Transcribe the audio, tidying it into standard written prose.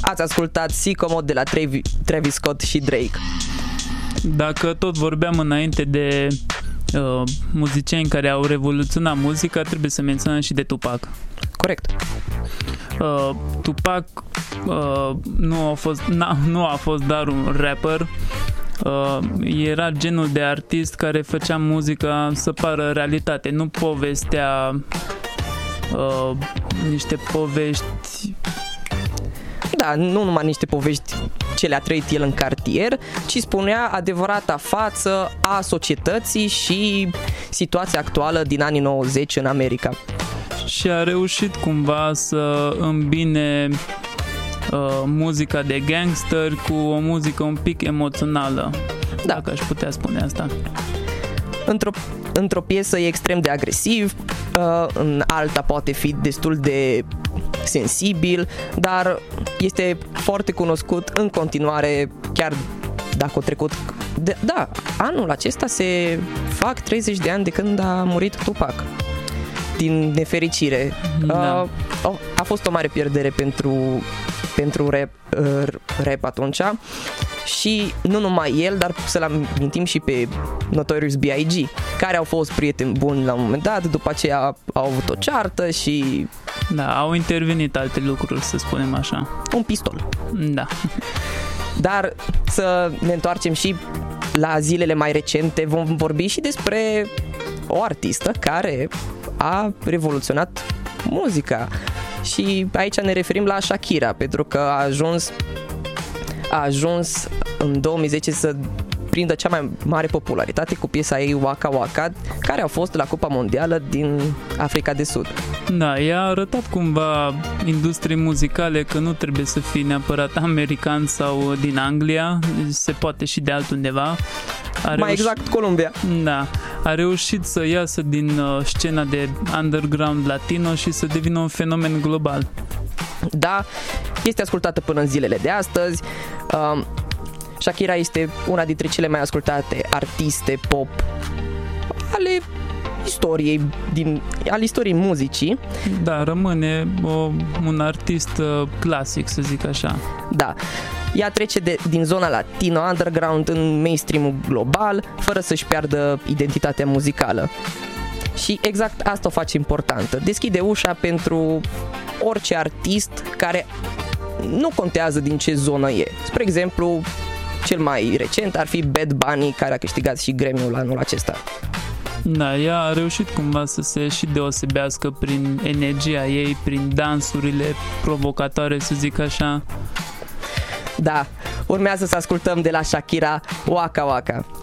ați ascultat Sycamore de la Travis Scott și Drake. Dacă tot vorbeam înainte de muzicieni care au revoluționat muzica, trebuie să menționăm și de Tupac. Corect. Tupac nu a fost doar un rapper, era genul de artist care făcea muzica să pară realitate, nu povestea niște povești. Da, nu numai niște povești ce le-a trăit el în cartier, ci spunea adevărata față a societății și situația actuală din anii 90 în America. Și a reușit cumva să îmbine muzica de gangster cu o muzică un pic emoțională, da, dacă aș putea spune asta. Într-o piesă e extrem de agresiv, în alta poate fi destul de sensibil, dar este foarte cunoscut în continuare, chiar dacă a trecut... Da, anul acesta se fac 30 de ani de când a murit Tupac. Din nefericire. Da. A fost o mare pierdere pentru rap atunci. Și nu numai el, dar să-l amintim și pe Notorious B.I.G., care au fost prieteni buni la un moment dat, după aceea au avut o ceartă și... Da, au intervenit alte lucruri, să spunem așa. Un pistol. Da. Dar să ne întoarcem și la zilele mai recente, vom vorbi și despre o artistă care a revoluționat muzica. Și aici ne referim la Shakira, pentru că a ajuns în 2010 să prindă cea mai mare popularitate cu piesa ei Waka Waka, care a fost la Cupa Mondială din Africa de Sud. Da, ea a arătat cumva industriei muzicale că nu trebuie să fii neapărat american sau din Anglia, se poate și de altundeva. Mai exact Columbia. Da, a reușit să iasă din scena de underground latino și să devină un fenomen global. Da, este ascultată până în zilele de astăzi. Shakira este una dintre cele mai ascultate artiste pop ale istoriei muzicii. Da, rămâne un artist clasic, să zic așa. Da. Ea trece din zona latino underground în mainstream-ul global, fără să-și piardă identitatea muzicală. Și exact asta o face importantă. Deschide ușa pentru orice artist care nu contează din ce zonă e. Spre exemplu, cel mai recent ar fi Bad Bunny, care a câștigat și Grammy-ul anul acesta. Da, ea a reușit cumva să se și deosebească prin energia ei, prin dansurile provocatoare, să zic așa. Da, urmează să ascultăm de la Shakira Waka Waka.